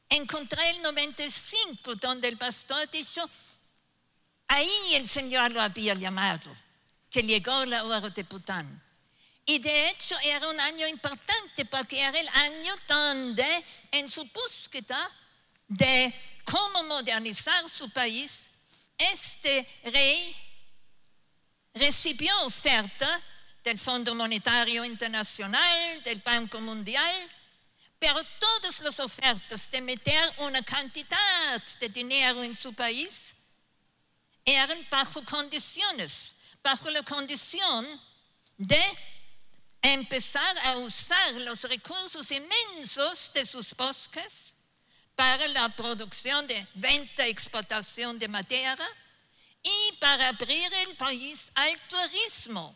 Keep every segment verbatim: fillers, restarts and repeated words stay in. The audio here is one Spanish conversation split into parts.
encontré el noventa y cinco, donde el pastor dijo, ahí el Señor lo había llamado, que llegó la hora de Bután. Y de hecho era un año importante porque era el año donde en su búsqueda de cómo modernizar su país, este rey recibió oferta del Fondo Monetario Internacional, del Banco Mundial, pero todas las ofertas de meter una cantidad de dinero en su país eran bajo condiciones, bajo la condición de empezar a usar los recursos inmensos de sus bosques para la producción de venta y exportación de madera y para abrir el país al turismo.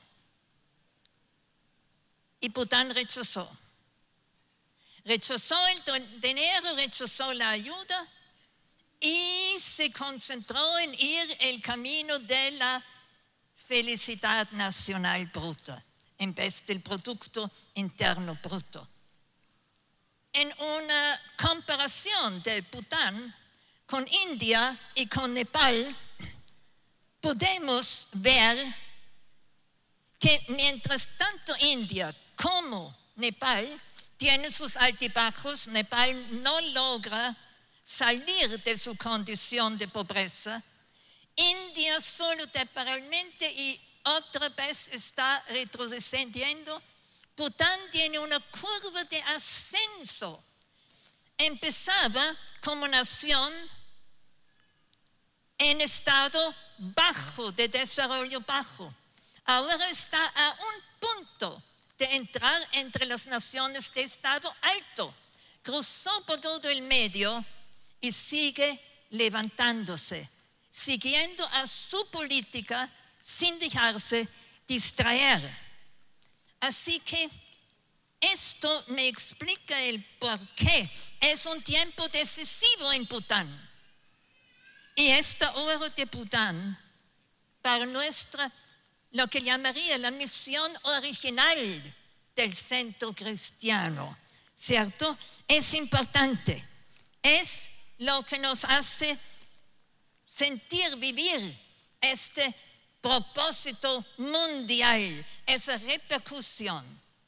Y Bután rechazó. Rechazó el dinero, rechazó la ayuda y se concentró en ir el camino de la felicidad nacional bruta en vez del Producto Interno Bruto. En una comparación de Bután con India y con Nepal, podemos ver que mientras tanto India como Nepal tienen sus altibajos, Nepal no logra salir de su condición de pobreza, India solo temporalmente y otra vez está retrocediendo. Bután tiene una curva de ascenso. Empezaba como nación en estado bajo, de desarrollo bajo. Ahora está a un punto de entrar entre las naciones de estado alto. Cruzó por todo el medio y sigue levantándose, siguiendo a su política sin dejarse distraer. Así que esto me explica el por qué es un tiempo decisivo en Bután. Y esta hora de Bután, para nuestra, lo que llamaría la misión original del centro cristiano, ¿cierto? Es importante. Es lo que nos hace sentir, vivir este propósito mundial, esa repercusión.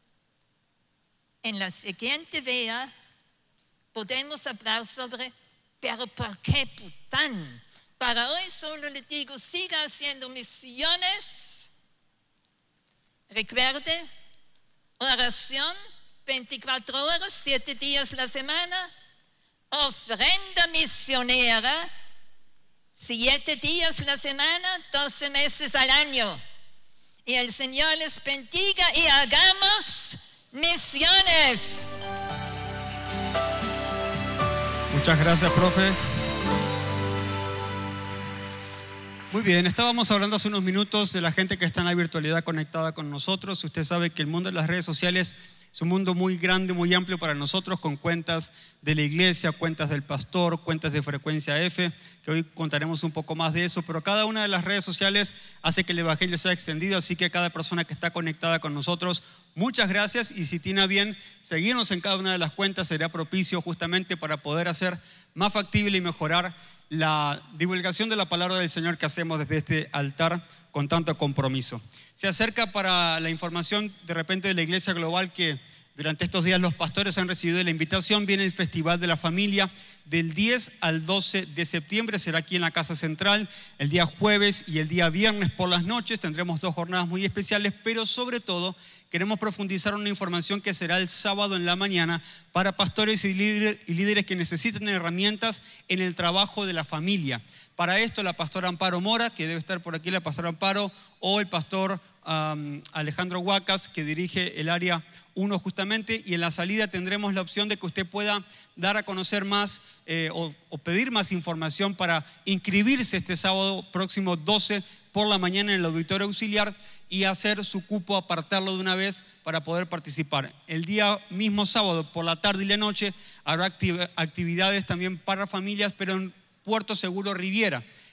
En la siguiente vea podemos hablar sobre, pero ¿por qué Bután? Para hoy solo le digo, siga haciendo misiones. Recuerde, oración, veinticuatro horas, siete días a la semana, ofrenda misionera, siete días a la semana, doce meses al año. Y el Señor les bendiga y hagamos misiones. Muchas gracias, profe. Muy bien, estábamos hablando hace unos minutos de la gente que está en la virtualidad conectada con nosotros. Usted sabe que el mundo de las redes sociales es un mundo muy grande, muy amplio para nosotros, con cuentas de la iglesia, cuentas del pastor, cuentas de Frecuencia F, que hoy contaremos un poco más de eso, pero cada una de las redes sociales hace que el evangelio sea extendido, así que a cada persona que está conectada con nosotros, muchas gracias, y si tiene a bien seguirnos en cada una de las cuentas, será propicio justamente para poder hacer más factible y mejorar la divulgación de la palabra del Señor que hacemos desde este altar con tanto compromiso. Se acerca para la información de repente de la Iglesia Global que durante estos días los pastores han recibido la invitación. Viene el Festival de la Familia del diez al doce de septiembre, será aquí en la Casa Central, el día jueves y el día viernes por las noches. Tendremos dos jornadas muy especiales, pero sobre todo queremos profundizar en una información que será el sábado en la mañana para pastores y líderes, y líderes que necesiten herramientas en el trabajo de la familia. Para esto la pastora Amparo Mora, que debe estar por aquí la pastora Amparo, o el pastor um, Alejandro Huacas, que dirige el área uno justamente, y en la salida tendremos la opción de que usted pueda dar a conocer más eh, o, o pedir más información para inscribirse este sábado próximo doce por la mañana en el auditorio auxiliar y hacer su cupo, apartarlo de una vez para poder participar. El día mismo sábado por la tarde y la noche habrá activ- actividades también para familias, pero en Puerto Seguro Riviera.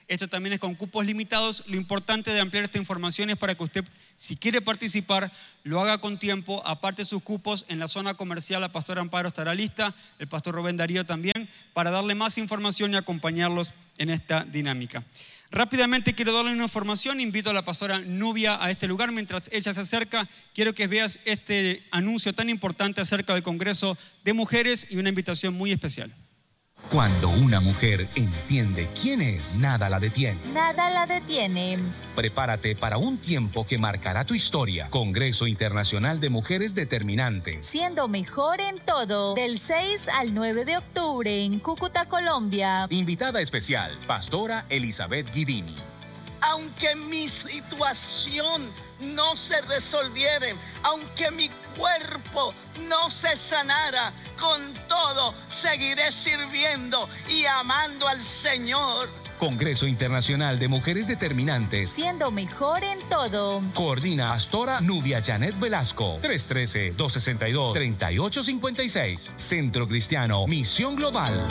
Esto también es con cupos limitados. Lo importante de ampliar esta información es para que usted, si quiere participar, lo haga con tiempo, aparte sus cupos. En la zona comercial la pastora Amparo estará lista, el pastor Rubén Darío también, para darle más información y acompañarlos en esta dinámica. Rápidamente quiero darle una información, invito a la pastora Nubia a este lugar. Mientras ella se acerca, quiero que veas este anuncio tan importante acerca del Congreso de Mujeres y una invitación muy especial. Cuando una mujer entiende quién es, nada la detiene. Nada la detiene. Prepárate para un tiempo que marcará tu historia. Congreso Internacional de Mujeres Determinantes. Siendo mejor en todo. Del seis al nueve de octubre en Cúcuta, Colombia. Invitada especial, Pastora Elizabeth Guidini. Aunque mi situación no se resolviera, aunque mi cuerpo no se sanara, con todo seguiré sirviendo y amando al Señor. Congreso Internacional de Mujeres Determinantes. Siendo mejor en todo. Coordina Pastora Nubia Janet Velasco. tres uno tres, dos seis dos, tres ocho cinco seis. Centro Cristiano Misión Global.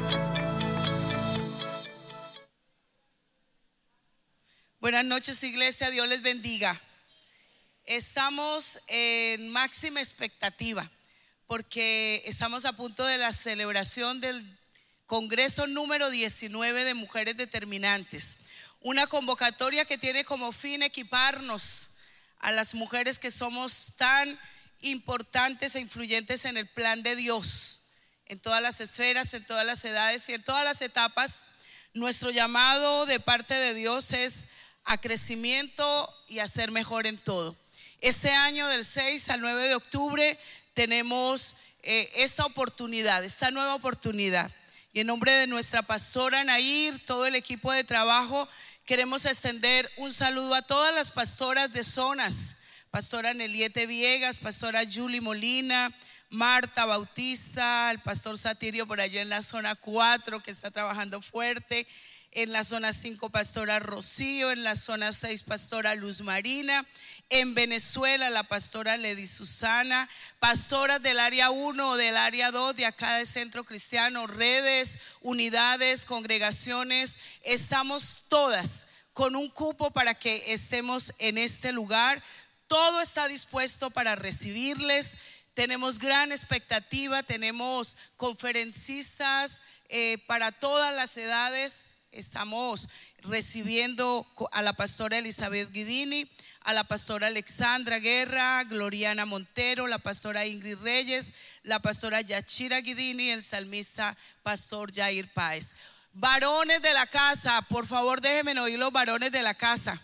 Buenas noches, iglesia, Dios les bendiga. Estamos en máxima expectativa porque estamos a punto de la celebración del Congreso número diecinueve de Mujeres Determinantes. Una convocatoria que tiene como fin equiparnos a las mujeres que somos tan importantes e influyentes en el plan de Dios, en todas las esferas, en todas las edades y en todas las etapas. Nuestro llamado de parte de Dios es a crecimiento y a ser mejor en todo. Este año del seis al nueve de octubre tenemos eh, esta oportunidad, esta nueva oportunidad. Y en nombre de nuestra pastora Nair, todo el equipo de trabajo, queremos extender un saludo a todas las pastoras de zonas. Pastora Neliete Viegas, pastora Julie Molina, Marta Bautista, el pastor Satirio por allá en la zona cuatro que está trabajando fuerte. En la zona cinco, pastora Rocío. En la zona seis, pastora Luz Marina. En Venezuela, la pastora Lady Susana. Pastoras del área uno o del área dos de acá de Centro Cristiano, redes, unidades, congregaciones. Estamos todas con un cupo para que estemos en este lugar. Todo está dispuesto para recibirles. Tenemos gran expectativa, tenemos conferencistas eh, para todas las edades. Estamos recibiendo a la pastora Elizabeth Guidini, a la pastora Alexandra Guerra, Gloriana Montero, la pastora Ingrid Reyes, la pastora Yachira Guidini y el salmista pastor Jair Páez. Varones de la casa, por favor déjenme oír los varones de la casa.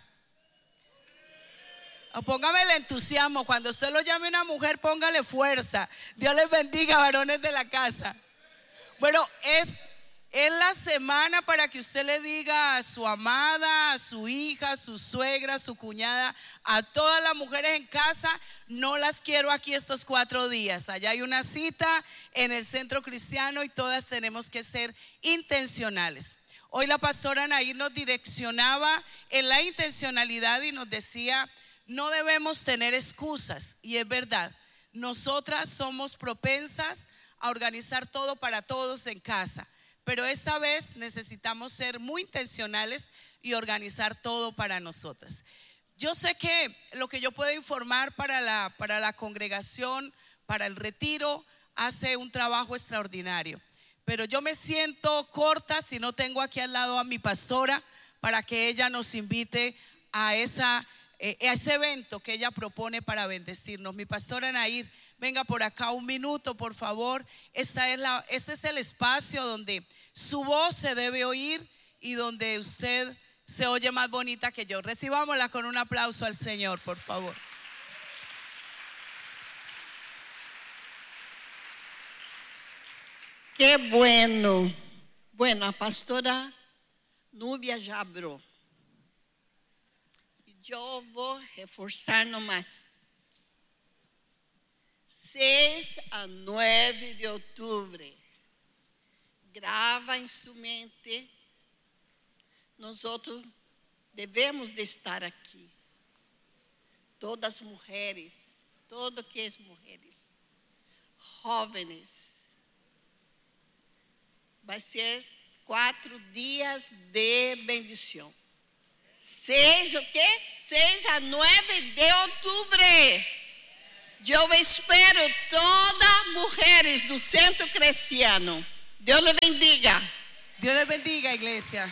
Póngame el entusiasmo, cuando usted lo llame una mujer, póngale fuerza. Dios les bendiga, varones de la casa. Bueno, es... Es la semana para que usted le diga a su amada, a su hija, a su suegra, a su cuñada, a todas las mujeres en casa: no las quiero aquí estos cuatro días. Allá hay una cita en el Centro Cristiano y todas tenemos que ser intencionales. Hoy la pastora Nair nos direccionaba en la intencionalidad y nos decía: no debemos tener excusas. Y es verdad, nosotras somos propensas a organizar todo para todos en casa. Pero esta vez necesitamos ser muy intencionales y organizar todo para nosotras. Yo sé que lo que yo puedo informar para la, para la congregación, para el retiro, hace un trabajo extraordinario. Pero yo me siento corta si no tengo aquí al lado a mi pastora para que ella nos invite a, esa, eh, a ese evento que ella propone para bendecirnos. Mi pastora Nair, venga por acá un minuto, por favor. Esta es la, este es el espacio donde su voz se debe oír y donde usted se oye más bonita que yo. Recibámosla con un aplauso al Señor, por favor. Qué bueno. Bueno, a pastora Nubia ya habló. Yo voy a reforzar nomás. seis a nueve de outubro. Grava em sua mente. Nós outros devemos de estar aqui. Todas as mulheres, todo que é mulheres, jovens. Vai ser Quatro dias de bendição. Seis o quê? seis a nove de outubro. Eu espero todas mulheres do Centro Cristiano. Deus lhe bendiga. Dios les bendiga, iglesia.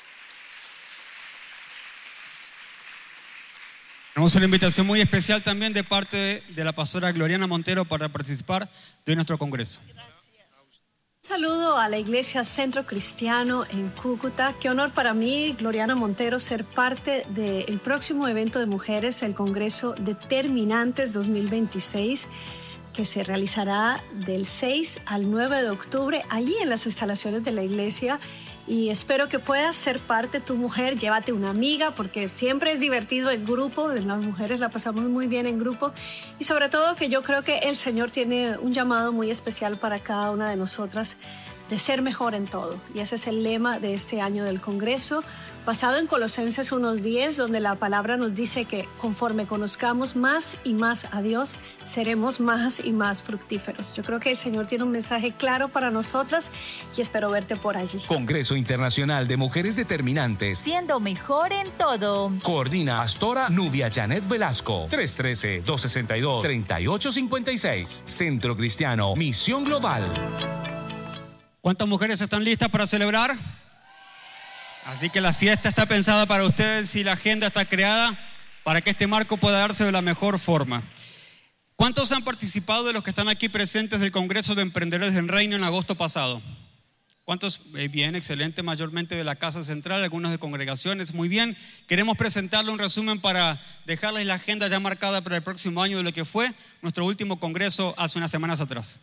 Tenemos una invitación muy especial también de parte de, de la pastora Gloriana Montero para participar de nuestro congreso. Un saludo a la Iglesia Centro Cristiano en Cúcuta. Qué honor para mí, Gloriana Montero, ser parte del próximo evento de mujeres, el Congreso Determinantes dos mil veintiséis, que se realizará del seis al nueve de octubre allí en las instalaciones de la iglesia. Y espero que puedas ser parte, tu mujer, llévate una amiga, porque siempre es divertido en grupo, las mujeres la pasamos muy bien en grupo, y sobre todo que yo creo que el Señor tiene un llamado muy especial para cada una de nosotras de ser mejor en todo, y ese es el lema de este año del Congreso, basado en Colosenses uno diez, donde la palabra nos dice que conforme conozcamos más y más a Dios, seremos más y más fructíferos. Yo creo que el Señor tiene un mensaje claro para nosotras y espero verte por allí. Congreso Internacional de Mujeres Determinantes. Siendo mejor en todo. Coordina Pastora Nubia Janet Velasco. tres uno tres, dos seis dos, tres ocho cinco seis. Centro Cristiano Misión Global. ¿Cuántas mujeres están listas para celebrar? Así que la fiesta está pensada para ustedes y la agenda está creada para que este marco pueda darse de la mejor forma. ¿Cuántos han participado de los que están aquí presentes del Congreso de Emprendedores del Reino en agosto pasado? ¿Cuántos? Eh, bien, excelente, mayormente de la Casa Central, algunos de congregaciones, muy bien. Queremos presentarle un resumen para dejarles la agenda ya marcada para el próximo año de lo que fue nuestro último congreso hace unas semanas atrás.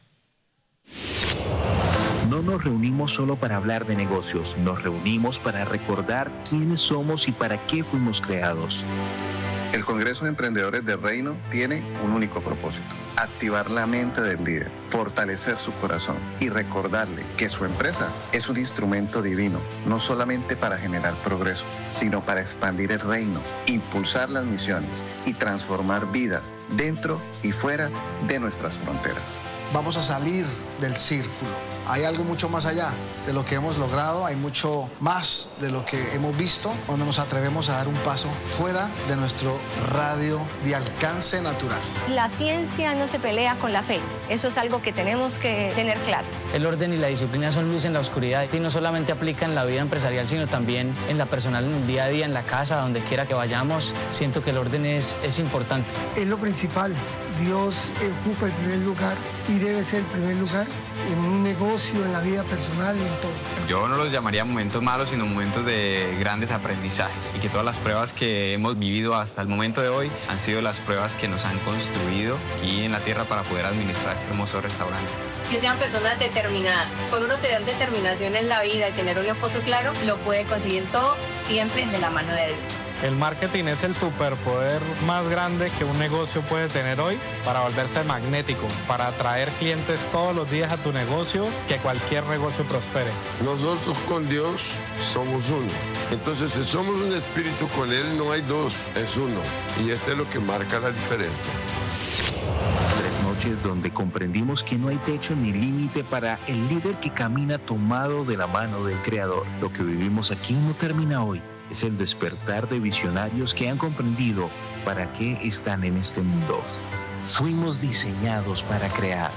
No nos reunimos solo para hablar de negocios, nos reunimos para recordar quiénes somos y para qué fuimos creados. El Congreso de Emprendedores del Reino tiene un único propósito: activar la mente del líder, fortalecer su corazón y recordarle que su empresa es un instrumento divino, no solamente para generar progreso, sino para expandir el reino, impulsar las misiones y transformar vidas dentro y fuera de nuestras fronteras. Vamos a salir del círculo. Hay algo mucho más allá de lo que hemos logrado, hay mucho más de lo que hemos visto cuando nos atrevemos a dar un paso fuera de nuestro radio de alcance natural. La ciencia no se pelea con la fe, eso es algo que tenemos que tener claro. El orden y la disciplina son luz en la oscuridad y no solamente aplica en la vida empresarial, sino también en la personal, en el día a día, en la casa, donde quiera que vayamos. Siento que el orden es, es importante. Es lo principal. Dios ocupa el primer lugar y debe ser el primer lugar en un negocio, en la vida personal y en todo. Yo no los llamaría momentos malos, sino momentos de grandes aprendizajes, y que todas las pruebas que hemos vivido hasta el momento de hoy han sido las pruebas que nos han construido aquí en la tierra para poder administrar este hermoso restaurante. Que sean personas determinadas. Cuando uno tiene determinación en la vida y tener un enfoque claro, lo puede conseguir todo siempre de la mano de Dios. El marketing es el superpoder más grande que un negocio puede tener hoy para volverse magnético, para atraer clientes todos los días a tu negocio, que cualquier negocio prospere. Nosotros con Dios somos uno. Entonces, si somos un espíritu con Él, no hay dos, es uno. Y esto es lo que marca la diferencia. Tres noches donde comprendimos que no hay techo ni límite para el líder que camina tomado de la mano del Creador. Lo que vivimos aquí no termina hoy. Es el despertar de visionarios que han comprendido para qué están en este mundo. Fuimos diseñados para crear.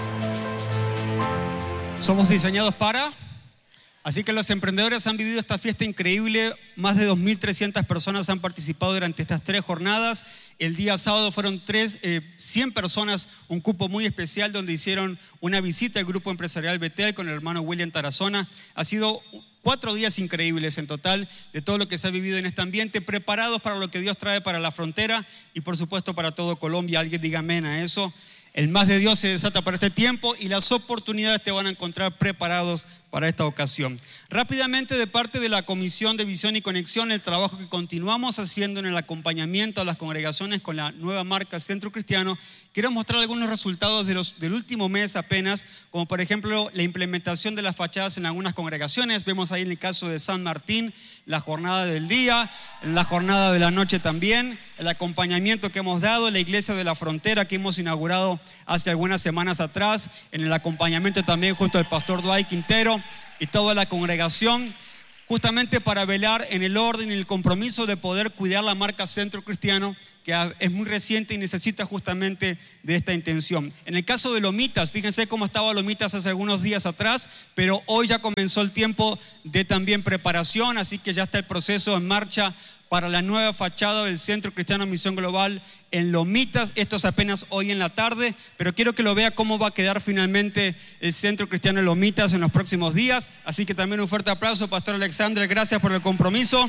Somos diseñados para... Así que los emprendedores han vivido esta fiesta increíble. Más de dos mil trescientas personas han participado durante estas tres jornadas. El día sábado fueron tres, eh, cien personas, un cupo muy especial donde hicieron una visita al grupo empresarial Betel con el hermano William Tarazona. Ha sido cuatro días increíbles en total de todo lo que se ha vivido en este ambiente, preparados para lo que Dios trae para la frontera y por supuesto para todo Colombia. Alguien diga amén a eso. El más de Dios se desata para este tiempo y las oportunidades te van a encontrar preparados para esta ocasión. Rápidamente, de parte de la Comisión de Visión y Conexión, el trabajo que continuamos haciendo en el acompañamiento a las congregaciones con la nueva marca Centro Cristiano, quiero mostrar algunos resultados de los, del último mes apenas, como por ejemplo la implementación de las fachadas en algunas congregaciones. Vemos ahí en el caso de San Martín, la jornada del día, la jornada de la noche también, el acompañamiento que hemos dado, la Iglesia de la Frontera que hemos inaugurado hace algunas semanas atrás, en el acompañamiento también junto al pastor Dwight Quintero. y toda la congregación, justamente para velar en el orden y el compromiso de poder cuidar la marca Centro Cristiano, que es muy reciente y necesita justamente de esta intención. En el caso de Lomitas, fíjense cómo estaba Lomitas hace algunos días atrás, pero hoy ya comenzó el tiempo de también preparación, así que ya está el proceso en marcha para la nueva fachada del Centro Cristiano Misión Global en Lomitas. Esto es apenas hoy en la tarde, pero quiero que lo vea cómo va a quedar finalmente el Centro Cristiano en Lomitas en los próximos días. Así que también un fuerte aplauso, Pastor Alexander, gracias por el compromiso.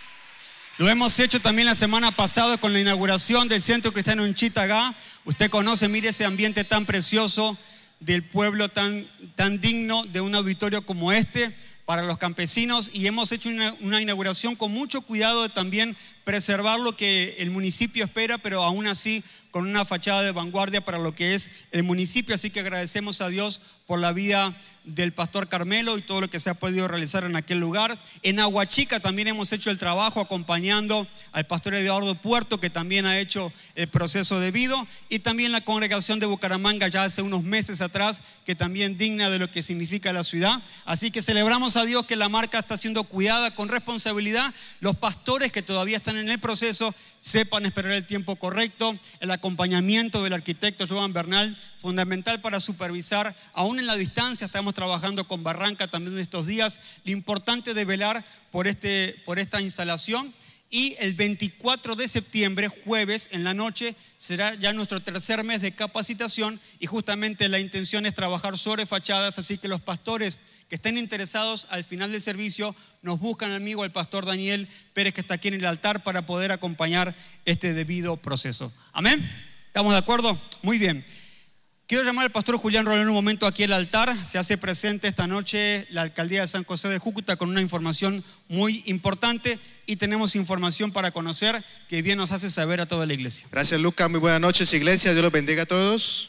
Lo hemos hecho también la semana pasada con la inauguración del Centro Cristiano en Chitagá. Usted conoce, mire ese ambiente tan precioso del pueblo, tan, tan digno de un auditorio como este para los campesinos, y hemos hecho una, una inauguración con mucho cuidado de también preservar lo que el municipio espera, pero aún así con una fachada de vanguardia para lo que es el municipio. Así que agradecemos a Dios por la vida del pastor Carmelo y todo lo que se ha podido realizar en aquel lugar. En Aguachica también hemos hecho el trabajo acompañando al pastor Eduardo Puerto, que también ha hecho el proceso debido, y también la congregación de Bucaramanga ya hace unos meses atrás, que también digna de lo que significa la ciudad. Así que celebramos a Dios que la marca está siendo cuidada con responsabilidad. Los pastores que todavía están en el proceso sepan esperar el tiempo correcto. El acompañamiento del arquitecto Joan Bernal, fundamental para supervisar, aún en la distancia. Estamos trabajando con Barranca también en estos días, lo importante de velar por, este, por esta instalación. Y el veinticuatro de septiembre, jueves en la noche, será ya nuestro tercer mes de capacitación, y justamente la intención es trabajar sobre fachadas. Así que los pastores que estén interesados, al final del servicio nos buscan amigo el pastor Daniel Pérez, que está aquí en el altar, para poder acompañar este debido proceso. Amén. ¿Estamos de acuerdo? Muy bien. Quiero llamar al pastor Julián Rolón un momento aquí al altar. Se hace presente esta noche la alcaldía de San José de Cúcuta con una información muy importante, y tenemos información para conocer que bien nos hace saber a toda la iglesia. Gracias, Lucas. Muy buenas noches, iglesia. Dios los bendiga a todos.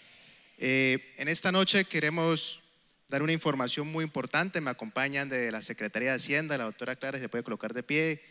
Eh, en esta noche queremos dar una información muy importante. Me acompañan de la Secretaría de Hacienda, la doctora Clara se puede colocar de pie,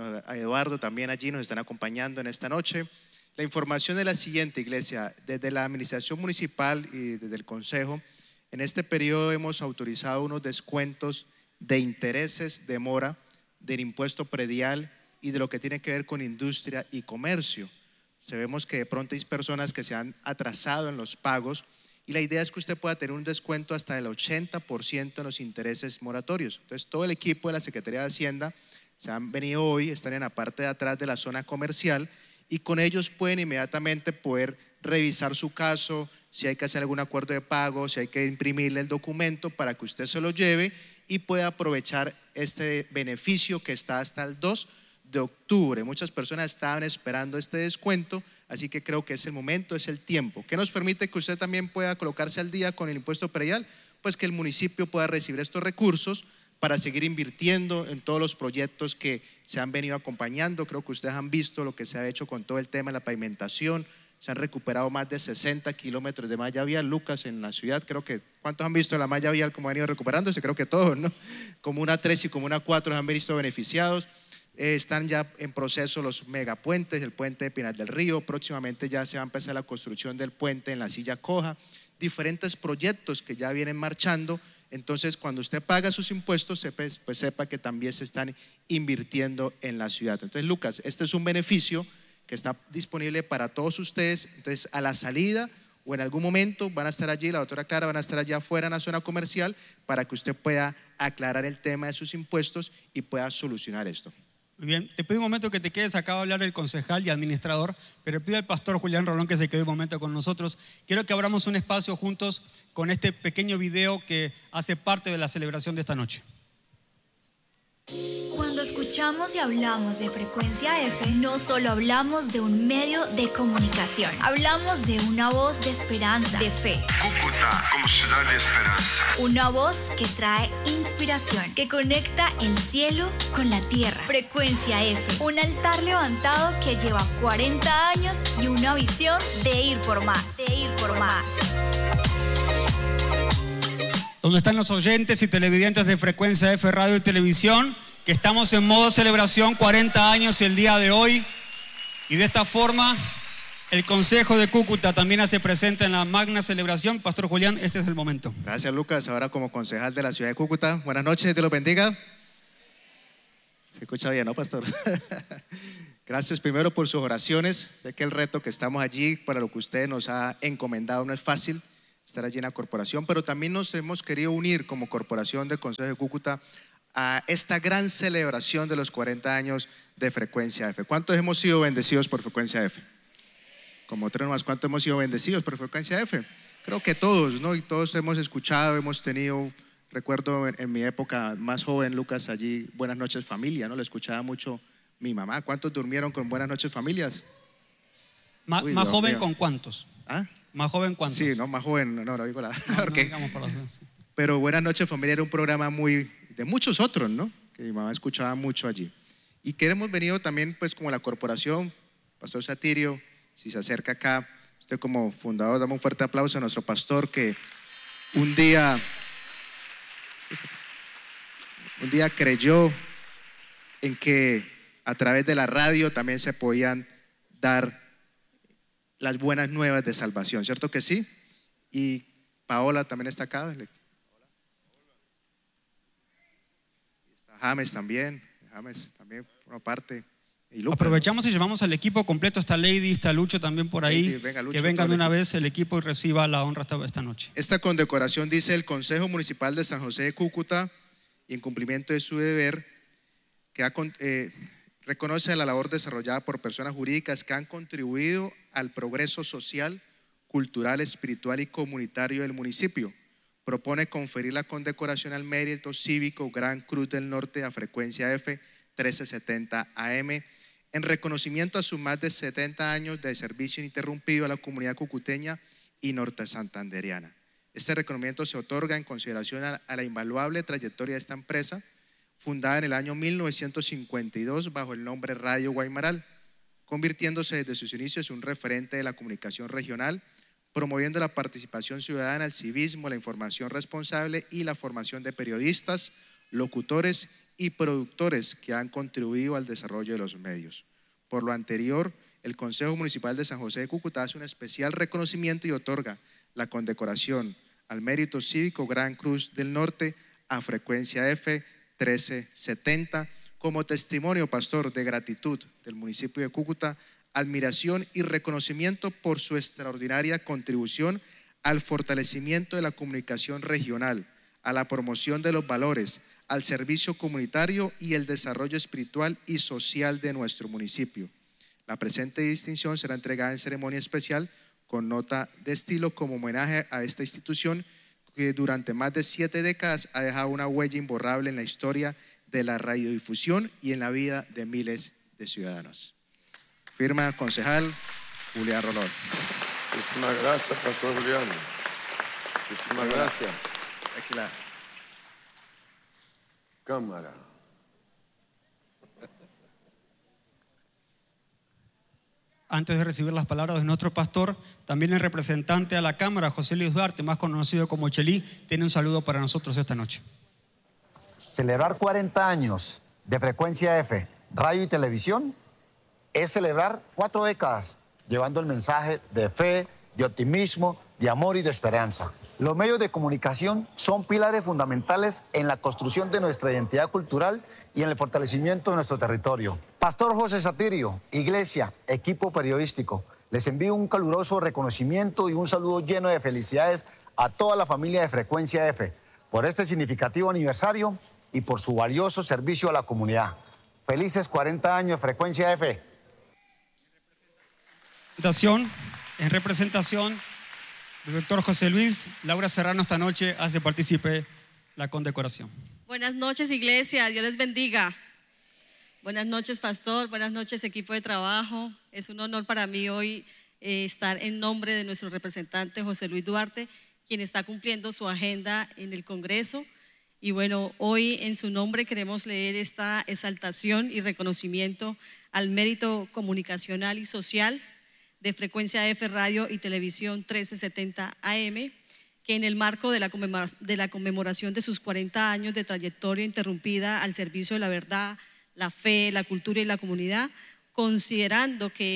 a Eduardo también allí nos están acompañando en esta noche. La información es la siguiente, iglesia. Desde la administración municipal y desde el consejo, en este periodo hemos autorizado unos descuentos de intereses de mora, del impuesto predial y de lo que tiene que ver con industria y comercio. Sabemos que de pronto hay personas que se han atrasado en los pagos, y la idea es que usted pueda tener un descuento hasta el ochenta por ciento en los intereses moratorios. Entonces todo el equipo de la Secretaría de Hacienda se han venido hoy, están en la parte de atrás de la zona comercial, y con ellos pueden inmediatamente poder revisar su caso, si hay que hacer algún acuerdo de pago, si hay que imprimirle el documento para que usted se lo lleve y pueda aprovechar este beneficio que está hasta el dos de octubre. Muchas personas estaban esperando este descuento, así que creo que es el momento, es el tiempo. ¿Qué nos permite que usted también pueda colocarse al día con el impuesto predial? Pues que el municipio pueda recibir estos recursos para seguir invirtiendo en todos los proyectos que se han venido acompañando. Creo que ustedes han visto lo que se ha hecho con todo el tema de la pavimentación. Se han recuperado más de sesenta kilómetros de malla vial, Lucas, en la ciudad. Creo que, ¿cuántos han visto la malla vial cómo ha venido recuperándose? Creo que todos, ¿no? Comuna tres y Comuna cuatro han visto beneficiados. Eh, están ya en proceso los megapuentes, el puente de Pinar del Río. Próximamente ya se va a empezar la construcción del puente en la Silla Coja. Diferentes proyectos que ya vienen marchando. Entonces, cuando usted paga sus impuestos, pues, pues sepa que también se están invirtiendo en la ciudad. Entonces, Lucas, este es un beneficio que está disponible para todos ustedes. Entonces, a la salida o en algún momento van a estar allí, la doctora Clara van a estar allá afuera en la zona comercial, para que usted pueda aclarar el tema de sus impuestos y pueda solucionar esto. Muy bien, te pido un momento que te quedes acá a hablar el concejal y administrador, pero pido al pastor Julián Rolón que se quede un momento con nosotros. Quiero que abramos un espacio juntos con este pequeño video que hace parte de la celebración de esta noche. Cuando escuchamos y hablamos de Frecuencia F, no solo hablamos de un medio de comunicación, hablamos de una voz de esperanza, de fe. Cúcuta como ciudad de esperanza. Una voz que trae inspiración, que conecta el cielo con la tierra. Frecuencia F, un altar levantado que lleva cuarenta años y una visión de ir por más, de ir por más. ¿Dónde están los oyentes y televidentes de Frecuencia F, Radio y Televisión? Que estamos en modo celebración, cuarenta años el día de hoy. Y de esta forma El Consejo de Cúcuta también hace presente en la magna celebración. Pastor Julián, este es el momento. Gracias, Lucas. Ahora como concejal de la ciudad de Cúcuta. Buenas noches, Dios los bendiga. Se escucha bien, ¿no, pastor? Gracias primero por sus oraciones. Sé que el reto que estamos allí para lo que usted nos ha encomendado no es fácil, estar allí en la corporación, pero también nos hemos querido unir como corporación del Consejo de Cúcuta a esta gran celebración de los cuarenta años de Frecuencia F. ¿Cuántos hemos sido bendecidos por Frecuencia F? Como tres nomás. ¿Cuántos hemos sido bendecidos por Frecuencia F? Creo que todos, ¿no? Y todos hemos escuchado, hemos tenido, recuerdo en, en mi época más joven, Lucas, allí Buenas noches familia, ¿no? Lo escuchaba mucho mi mamá. ¿Cuántos durmieron con Buenas noches familias? Ma, Uy, ¿Más Dios joven mío. con cuántos? ¿Ah? ¿Más joven cuántos? Sí, no, más joven, no, no digo la... No, porque, no digamos por las dudas. Pero Buenas noches familia era un programa muy, de muchos otros, ¿no? Que mi mamá escuchaba mucho allí. Y que hemos venido también, pues, como la corporación, Pastor Satirio, si se acerca acá, usted como fundador, dame un fuerte aplauso a nuestro pastor que un día, un día creyó en que a través de la radio también se podían dar las buenas nuevas de salvación, ¿cierto que sí? Y Paola también está acá. Está James también, James también forma parte. Y Lucas, aprovechamos y llamamos al equipo completo. Está Lady, está Lucho también por ahí. Sí, venga, Lucho, que vengan de una equipo. vez el equipo y reciba la honra esta, esta noche. Esta condecoración dice el Consejo Municipal de San José de Cúcuta, y en cumplimiento de su deber, que ha, eh, reconoce la labor desarrollada por personas jurídicas que han contribuido al progreso social, cultural, espiritual y comunitario del municipio. Propone conferir la condecoración al mérito cívico Gran Cruz del Norte a Frecuencia F trece setenta A M en reconocimiento a sus más de setenta años de servicio ininterrumpido a la comunidad cucuteña y norte santanderiana. Este reconocimiento se otorga en consideración a, a la invaluable trayectoria de esta empresa, fundada en el año mil novecientos cincuenta y dos bajo el nombre Radio Guaymaral, convirtiéndose desde sus inicios en un referente de la comunicación regional, promoviendo la participación ciudadana, el civismo, la información responsable y la formación de periodistas, locutores y productores que han contribuido al desarrollo de los medios. Por lo anterior, el Consejo Municipal de San José de Cúcuta hace un especial reconocimiento y otorga la condecoración al mérito cívico Gran Cruz del Norte a Frecuencia F trece setenta como testimonio, pastor, de gratitud del municipio de Cúcuta, admiración y reconocimiento por su extraordinaria contribución al fortalecimiento de la comunicación regional, a la promoción de los valores, al servicio comunitario y el desarrollo espiritual y social de nuestro municipio. La presente distinción será entregada en ceremonia especial con nota de estilo como homenaje a esta institución que durante más de siete décadas ha dejado una huella imborrable en la historia de la radiodifusión y en la vida de miles de ciudadanos. Firma concejal Julián Rolón. Muchísimas gracias, Pastor Julián. Muchísimas gracias. Aquí la cámara. Antes de recibir las palabras de nuestro pastor, también el representante a la Cámara, José Luis Duarte, más conocido como Chelí, tiene un saludo para nosotros esta noche. Celebrar cuarenta años de Frecuencia F, radio y televisión, es celebrar cuatro décadas, llevando el mensaje de fe, de optimismo, de amor y de esperanza. Los medios de comunicación son pilares fundamentales en la construcción de nuestra identidad cultural y en el fortalecimiento de nuestro territorio. Pastor José Satirio, iglesia, equipo periodístico, les envío un caluroso reconocimiento y un saludo lleno de felicidades a toda la familia de Frecuencia F por este significativo aniversario y por su valioso servicio a la comunidad. Felices cuarenta años, Frecuencia F. En representación del doctor José Luis, Laura Serrano esta noche hace partícipe la condecoración. Buenas noches, iglesia, Dios les bendiga. Buenas noches, pastor, buenas noches, equipo de trabajo. Es un honor para mí hoy eh, estar en nombre de nuestro representante José Luis Duarte, quien está cumpliendo su agenda en el Congreso. Y bueno, hoy en su nombre queremos leer esta exaltación y reconocimiento al mérito comunicacional y social de Frecuencia F Radio y Televisión trece setenta A M, que en el marco de la, de la conmemoración de sus cuarenta años de trayectoria interrumpida al servicio de la verdad, la fe, la cultura y la comunidad, considerando que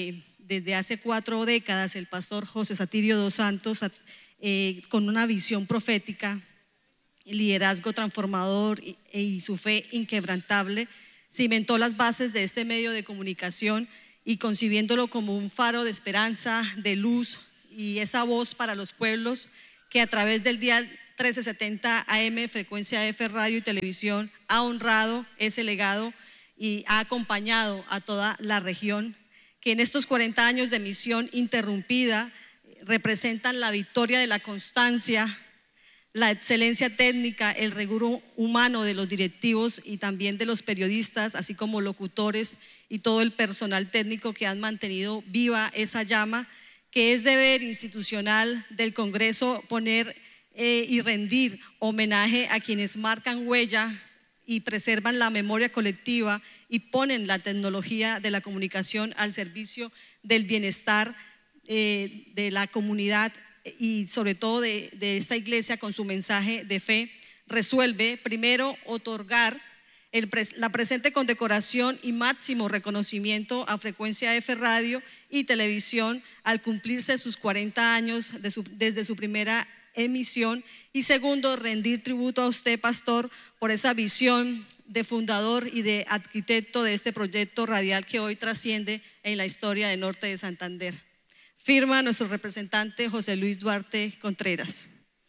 desde hace cuatro décadas el pastor José Satirio dos Santos, eh, con una visión profética, liderazgo transformador y, y su fe inquebrantable, cimentó las bases de este medio de comunicación y concibiéndolo como un faro de esperanza, de luz y esa voz para los pueblos que a través del dial trece setenta A M, frecuencia F, radio y televisión, ha honrado ese legado y ha acompañado a toda la región, que en estos cuarenta años de misión interrumpida representan la victoria de la constancia, la excelencia técnica, el rigor humano de los directivos y también de los periodistas, así como locutores y todo el personal técnico que han mantenido viva esa llama, que es deber institucional del Congreso poner eh, y rendir homenaje a quienes marcan huella y preservan la memoria colectiva y ponen la tecnología de la comunicación al servicio del bienestar eh, de la comunidad y sobre todo de, de esta iglesia con su mensaje de fe. Resuelve primero otorgar el, la presente condecoración y máximo reconocimiento a Frecuencia F Radio y Televisión al cumplirse sus cuarenta años de su, desde su primera emisión, y segundo, rendir tributo a usted, pastor, por esa visión de fundador y de arquitecto de este proyecto radial que hoy trasciende en la historia del norte de Santander. Firma nuestro representante José Luis Duarte Contreras.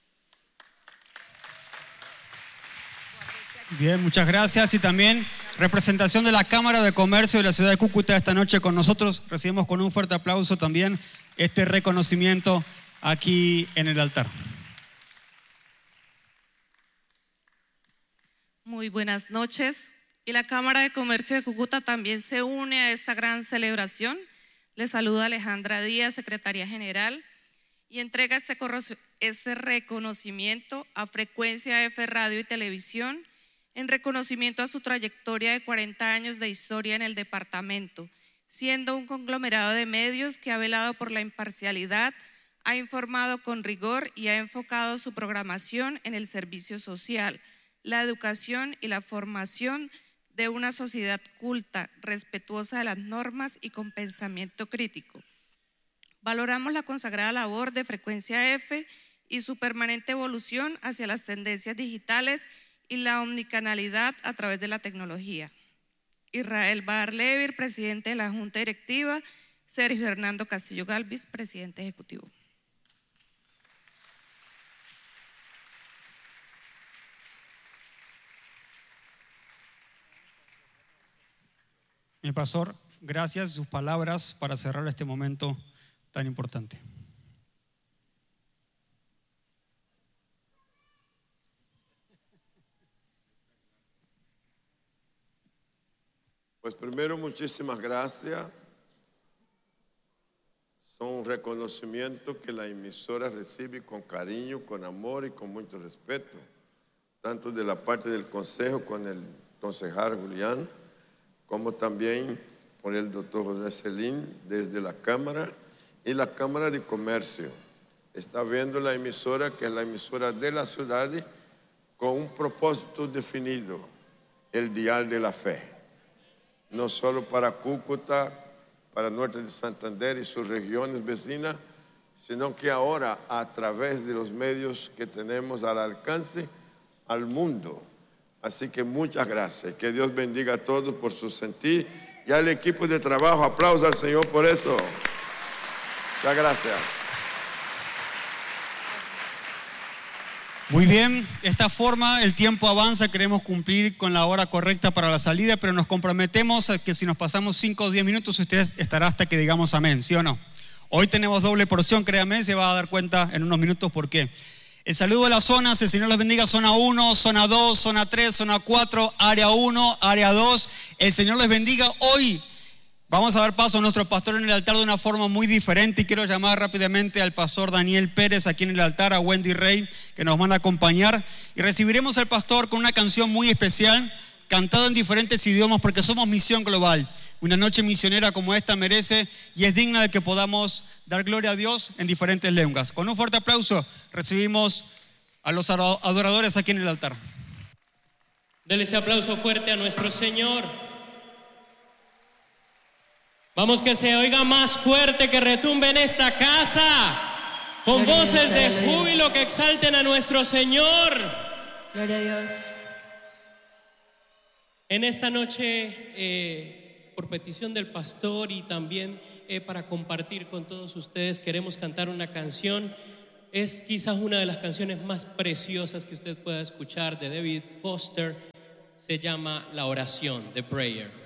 Bien, muchas gracias. Y también representación de la Cámara de Comercio de la ciudad de Cúcuta esta noche con nosotros. Recibimos con un fuerte aplauso también este reconocimiento aquí en el altar. Muy buenas noches. Y la Cámara de Comercio de Cúcuta también se une a esta gran celebración. Le saluda Alejandra Díaz, secretaria general, y entrega este, este reconocimiento a Frecuencia F Radio y Televisión en reconocimiento a su trayectoria de cuarenta años de historia en el departamento, siendo un conglomerado de medios que ha velado por la imparcialidad, ha informado con rigor y ha enfocado su programación en el servicio social, la educación y la formación de una sociedad culta, respetuosa de las normas y con pensamiento crítico. Valoramos la consagrada labor de Frecuencia F y su permanente evolución hacia las tendencias digitales y la omnicanalidad a través de la tecnología. Israel Bar Levir, presidente de la Junta Directiva, Sergio Hernando Castillo Galvis, presidente ejecutivo. Mi pastor, gracias por sus palabras para cerrar este momento tan importante. Pues primero, muchísimas gracias. Son un reconocimiento que la emisora recibe con cariño, con amor y con mucho respeto, tanto de la parte del consejo con el concejal Julián, como también por el doctor José Celín desde la Cámara y la Cámara de Comercio. Está viendo la emisora, que es la emisora de la ciudad, con un propósito definido, el dial de la fe. No solo para Cúcuta, para el norte de Santander y sus regiones vecinas, sino que ahora a través de los medios que tenemos al alcance, al mundo. Así que muchas gracias. Que Dios bendiga a todos por su sentir. Y al equipo de trabajo, aplausos al Señor por eso. Muchas gracias. Muy bien, de esta forma el tiempo avanza, queremos cumplir con la hora correcta para la salida, pero nos comprometemos a que si nos pasamos cinco o diez minutos, usted estará hasta que digamos amén, ¿sí o no? Hoy tenemos doble porción, créame, se va a dar cuenta en unos minutos por qué. El saludo a las zonas, el Señor les bendiga, zona uno, zona dos, zona tres, zona cuatro, área uno, área dos. El Señor les bendiga. Hoy vamos a dar paso a nuestro pastor en el altar de una forma muy diferente y quiero llamar rápidamente al pastor Daniel Pérez aquí en el altar, a Wendy Rey, que nos van a acompañar. Y recibiremos al pastor con una canción muy especial, cantada en diferentes idiomas porque somos Misión Global. Una noche misionera como esta merece y es digna de que podamos dar gloria a Dios en diferentes lenguas. Con un fuerte aplauso recibimos a los adoradores aquí en el altar. Denle ese aplauso fuerte a nuestro Señor. Vamos, que se oiga más fuerte, que retumbe en esta casa, con Gloria a voces Dios, de aleluya. júbilo que exalten a nuestro Señor. Gloria a Dios. En esta noche, eh, por petición del pastor y también eh, para compartir con todos ustedes, queremos cantar una canción. Es quizás una de las canciones más preciosas que usted pueda escuchar de David Foster. Se llama La Oración, The Prayer.